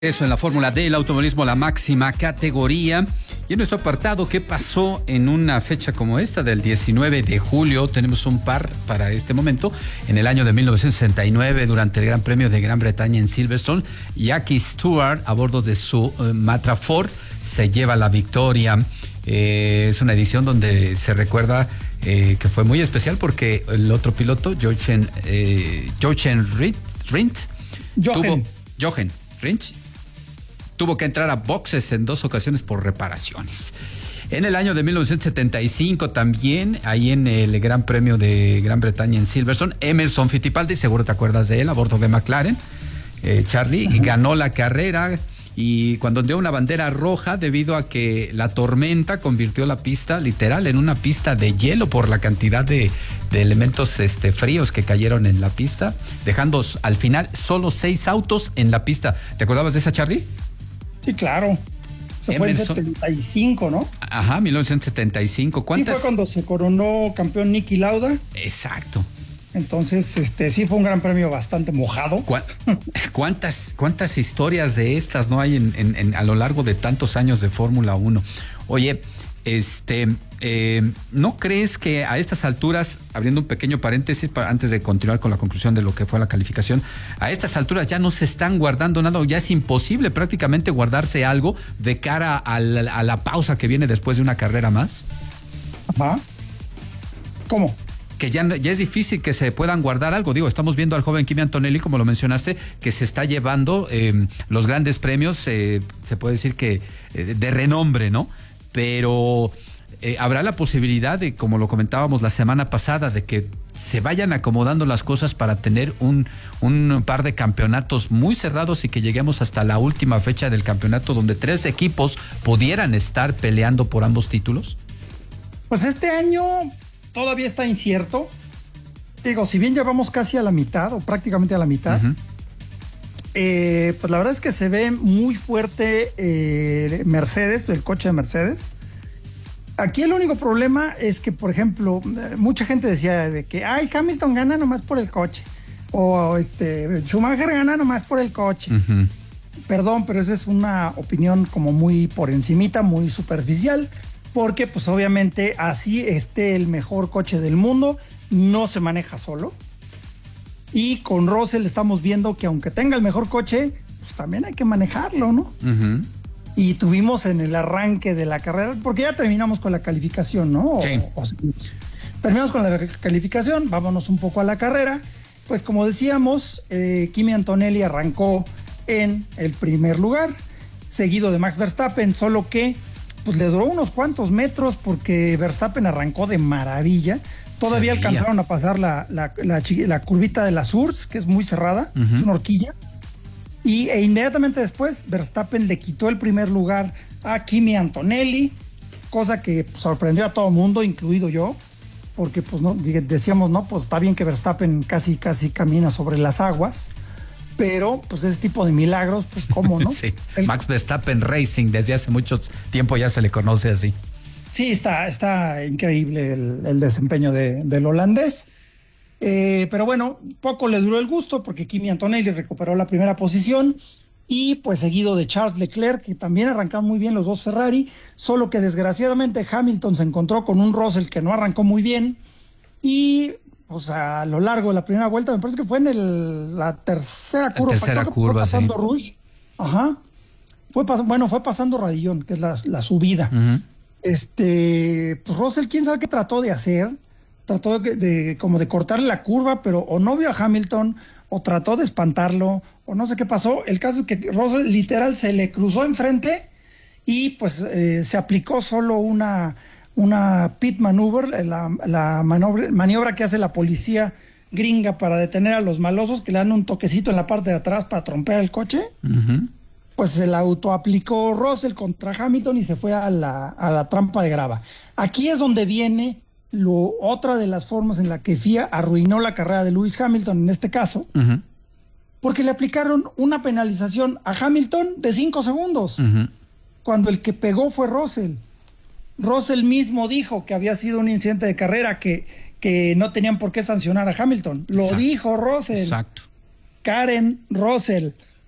Eso en la Fórmula D, el automovilismo, la máxima categoría. Y en nuestro apartado, ¿qué pasó en una fecha como esta del 19 de julio? Tenemos un par para este momento. En el año de 1969, durante el Gran Premio de Gran Bretaña en Silverstone, Jackie Stewart, a bordo de su Matra Ford, se lleva la victoria. Es una edición donde se recuerda que fue muy especial porque el otro piloto, Jochen Rindt, tuvo que entrar a boxes en 2 ocasiones por reparaciones. En el año de 1975 también, ahí en el Gran Premio de Gran Bretaña en Silverstone, Emerson Fittipaldi, seguro te acuerdas de él, a bordo de McLaren, Charlie, ganó la carrera y cuando dio una bandera roja debido a que la tormenta convirtió la pista literal en una pista de hielo por la cantidad de elementos fríos que cayeron en la pista, dejando al final solo 6 autos en la pista. ¿Te acordabas de esa, Charlie? Sí, claro. Se fue en 75, ¿no? Ajá, 1975. ¿Cuántas? Sí, fue cuando se coronó campeón Niki Lauda. Exacto. Entonces, sí fue un gran premio bastante mojado. ¿Cuántas historias de estas no hay a lo largo de tantos años de Fórmula 1? Oye, ¿no crees que a estas alturas, abriendo un pequeño paréntesis antes de continuar con la conclusión de lo que fue la calificación, a estas alturas ya no se están guardando nada o ya es imposible prácticamente guardarse algo de cara a la pausa que viene después de una carrera más? Ajá. ¿Cómo? Que ya es difícil que se puedan guardar algo. Digo, estamos viendo al joven Kimi Antonelli, como lo mencionaste, que se está llevando los grandes premios, se puede decir que de renombre, ¿no? Pero habrá la posibilidad de, como lo comentábamos la semana pasada, de que se vayan acomodando las cosas para tener un par de campeonatos muy cerrados y que lleguemos hasta la última fecha del campeonato donde 3 equipos pudieran estar peleando por ambos títulos. Pues este año todavía está incierto. Digo, si bien llevamos casi a la mitad o prácticamente a la mitad, pues la verdad es que se ve muy fuerte Mercedes, el coche de Mercedes. Aquí el único problema es que, por ejemplo, mucha gente decía de que Hamilton gana nomás por el coche o Schumacher gana nomás por el coche. Perdón, pero esa es una opinión como muy por encimita, muy superficial, porque pues obviamente así esté el mejor coche del mundo, no se maneja solo. Y con Russell estamos viendo que aunque tenga el mejor coche, pues también hay que manejarlo, ¿no? Y tuvimos en el arranque de la carrera, porque ya terminamos con la calificación, ¿no? Sí. Terminamos con la calificación, vámonos un poco a la carrera. Pues como decíamos, Kimi Antonelli arrancó en el primer lugar, seguido de Max Verstappen, solo que pues le duró unos cuantos metros porque Verstappen arrancó de maravilla. Todavía alcanzaron a pasar la curvita de las URSS, que es muy cerrada, es una horquilla. E inmediatamente después, Verstappen le quitó el primer lugar a Kimi Antonelli, cosa que sorprendió a todo el mundo, incluido yo, porque pues no decíamos, no, pues está bien que Verstappen casi camina sobre las aguas, pero pues ese tipo de milagros, pues cómo, ¿no? Sí, Max Verstappen Racing, desde hace mucho tiempo ya se le conoce así. Sí, está increíble el desempeño del holandés. Pero bueno, poco le duró el gusto porque Kimi Antonelli recuperó la primera posición y pues seguido de Charles Leclerc, que también arrancaron muy bien los dos Ferrari, solo que desgraciadamente Hamilton se encontró con un Russell que no arrancó muy bien y pues a lo largo de la primera vuelta, me parece que fue en la tercera curva. Fue pasando sí. Rouge. Ajá. Fue pasando Radillón, que es la subida. Pues Russell, quién sabe qué trató de hacer. Trató de cortarle la curva, pero o no vio a Hamilton, o trató de espantarlo, o no sé qué pasó. El caso es que Russell literal se le cruzó enfrente y pues se aplicó solo una pit maneuver, la maniobra que hace la policía gringa para detener a los malosos, que le dan un toquecito en la parte de atrás para trompear el coche. Pues se la autoaplicó Russell contra Hamilton y se fue a la trampa de grava. Aquí es donde viene otra de las formas en la que FIA arruinó la carrera de Lewis Hamilton en este caso, porque le aplicaron una penalización a Hamilton de 5 segundos, cuando el que pegó fue Russell. Russell mismo dijo que había sido un incidente de carrera, que no tenían por qué sancionar a Hamilton. Lo dijo Russell. Exacto. Karen Russell.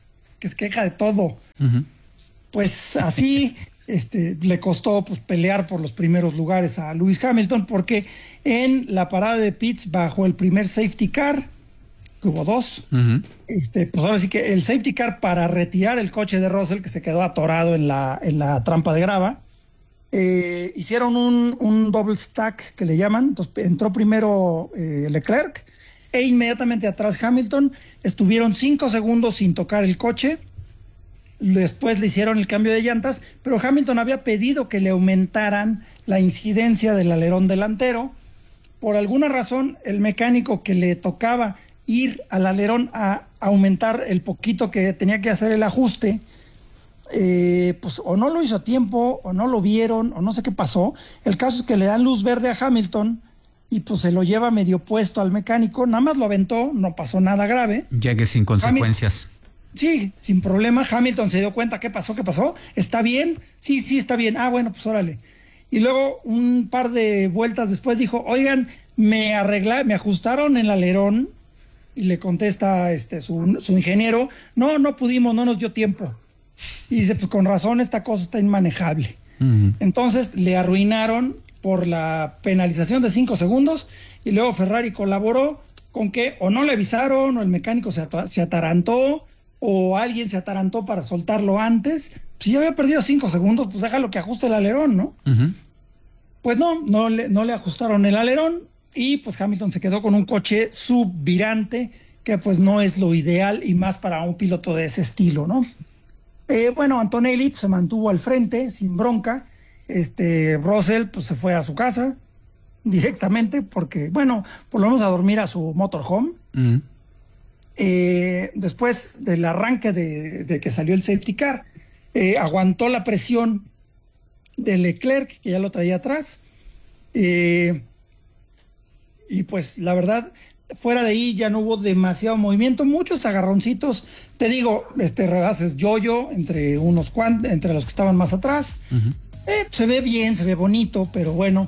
que se queja de todo. Uh-huh. Pues así le costó pues, pelear por los primeros lugares a Lewis Hamilton, porque en la parada de pits bajo el primer safety car, que hubo dos, uh-huh. Pues ahora sí que el safety car para retirar el coche de Russell, que se quedó atorado en la trampa de grava, hicieron un double stack que le llaman. Entonces entró primero Leclerc e inmediatamente atrás Hamilton. Estuvieron 5 segundos sin tocar el coche. Después le hicieron el cambio de llantas, pero Hamilton había pedido que le aumentaran la incidencia del alerón delantero. Por alguna razón, el mecánico que le tocaba ir al alerón a aumentar el poquito que tenía que hacer el ajuste, pues o no lo hizo a tiempo, o no lo vieron, o no sé qué pasó. El caso es que le dan luz verde a Hamilton y pues se lo lleva medio puesto al mecánico, nada más lo aventó, no pasó nada grave. Llegue sin consecuencias. Sí, sin problema. Hamilton se dio cuenta, ¿qué pasó? ¿Está bien? Sí, está bien. Ah, bueno, pues órale. Y luego un par de vueltas después dijo, me ajustaron el alerón. Y le contesta su ingeniero, no pudimos, no nos dio tiempo. Y dice, pues con razón esta cosa está inmanejable. Uh-huh. Entonces le arruinaron por la penalización de 5 segundos y luego Ferrari colaboró con que o no le avisaron, o el mecánico se atarantó, o alguien se atarantó para soltarlo antes. Si ya había perdido 5 segundos, pues déjalo que ajuste el alerón, ¿no? Uh-huh. Pues no le ajustaron el alerón. Y pues Hamilton se quedó con un coche subvirante, que pues no es lo ideal y más para un piloto de ese estilo, ¿no? Bueno, Antonelli pues, se mantuvo al frente sin bronca. Russell pues se fue a su casa directamente porque, bueno, por lo menos a dormir a su motorhome. Uh-huh. Después del arranque de que salió el safety car, aguantó la presión de Leclerc, que ya lo traía atrás. Y pues la verdad, fuera de ahí ya no hubo demasiado movimiento, muchos agarroncitos, te digo, rebases yo-yo entre los que estaban más atrás. Uh-huh. Se ve bien, se ve bonito, pero bueno,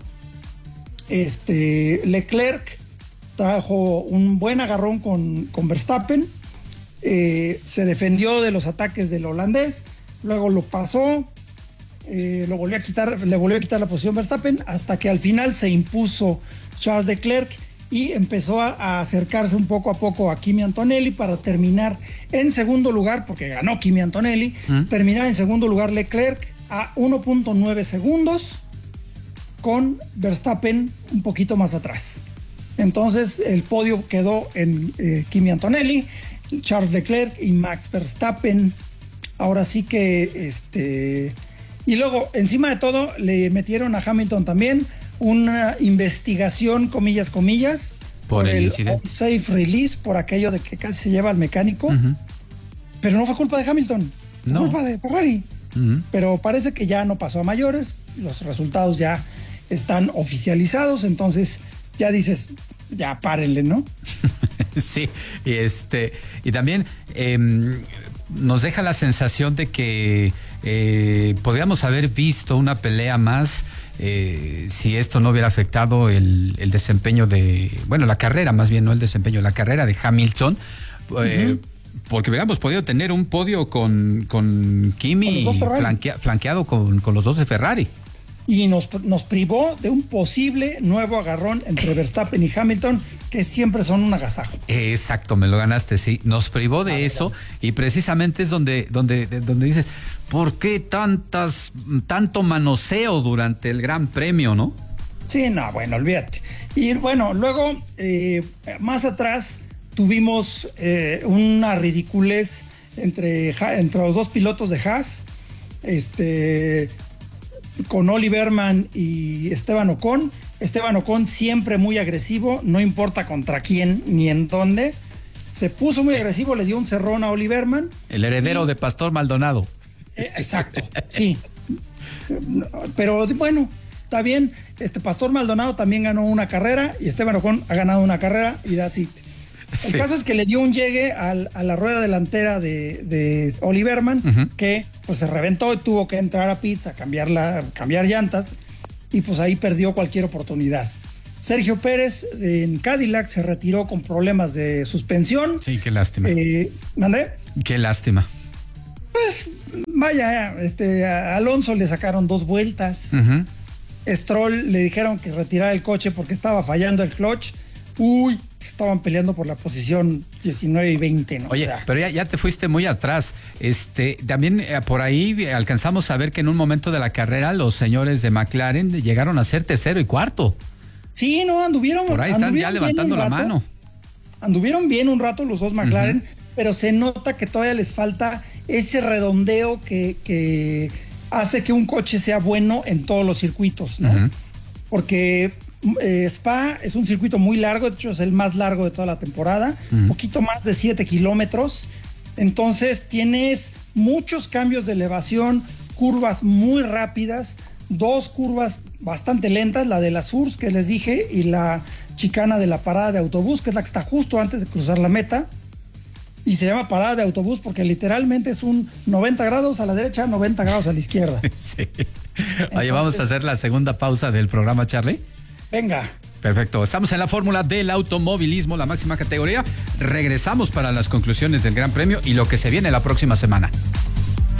Leclerc trajo un buen agarrón con Verstappen, se defendió de los ataques del holandés, luego lo pasó, le volvió a quitar la posición Verstappen, hasta que al final se impuso Charles Leclerc y empezó a acercarse un poco a poco a Kimi Antonelli para terminar en segundo lugar, porque ganó Kimi Antonelli, terminar en segundo lugar Leclerc a 1.9 segundos con Verstappen un poquito más atrás. Entonces el podio quedó en Kimi Antonelli, Charles Leclerc y Max Verstappen. Ahora sí que y luego encima de todo le metieron a Hamilton también una investigación, comillas, por el incidente. Safe release, por aquello de que casi se lleva al mecánico. Uh-huh. Pero no fue culpa de Hamilton, fue culpa de Ferrari. Uh-huh. Pero parece que ya no pasó a mayores, los resultados ya están oficializados, entonces ya dices, ya párenle, ¿no? Sí, y también nos deja la sensación de que podríamos haber visto una pelea más si esto no hubiera afectado el desempeño la carrera, más bien, no el desempeño, la carrera de Hamilton, uh-huh. Porque hubiéramos podido tener un podio con Kimi flanqueado con los dos de Ferrari. Y nos privó de un posible nuevo agarrón entre Verstappen y Hamilton, que siempre son un agasajo. Exacto, me lo ganaste, sí. Nos privó de eso, y precisamente es donde dices, ¿por qué tanto manoseo durante el Gran Premio, no? Sí, no, bueno, olvídate. Y bueno, luego, más atrás, tuvimos una ridiculez entre los dos pilotos de Haas, con Ollie Behrman y Esteban Ocon. Esteban Ocon siempre muy agresivo, no importa contra quién ni en dónde. Se puso muy agresivo, le dio un cerrón a Ollie Behrman. El heredero de Pastor Maldonado. Exacto, sí. Pero bueno, está bien. Pastor Maldonado también ganó una carrera y Esteban Ocon ha ganado una carrera y that's it. El caso es que le dio un llegue a la rueda delantera de Ollie Behrman, uh-huh. que pues se reventó y tuvo que entrar a pits a cambiar llantas, y pues ahí perdió cualquier oportunidad. Sergio Pérez en Cadillac se retiró con problemas de suspensión. Sí, qué lástima. ¿Mandé? Qué lástima. Pues vaya, a Alonso le sacaron 2 vueltas. Uh-huh. Stroll le dijeron que retirara el coche porque estaba fallando el clutch. Estaban peleando por la posición 19 y 20, ¿no? Oye, pero ya te fuiste muy atrás. También por ahí alcanzamos a ver que en un momento de la carrera los señores de McLaren llegaron a ser tercero y cuarto. Sí, no, anduvieron. Por ahí están ya levantando la mano. Anduvieron bien un rato los dos McLaren, pero se nota que todavía les falta ese redondeo que hace que un coche sea bueno en todos los circuitos, ¿no? Uh-huh. Porque Spa es un circuito muy largo, de hecho es el más largo de toda la temporada, poquito más de 7 kilómetros. Entonces tienes muchos cambios de elevación, curvas muy rápidas, 2 curvas bastante lentas, la de la Surs que les dije y la chicana de la parada de autobús, que es la que está justo antes de cruzar la meta. Y se llama parada de autobús porque literalmente es un 90 grados a la derecha, 90 grados a la izquierda. Sí. Oye, vamos a hacer la segunda pausa del programa, Charlie. Venga. Perfecto. Estamos en la fórmula del automovilismo, la máxima categoría. Regresamos para las conclusiones del Gran Premio y lo que se viene la próxima semana.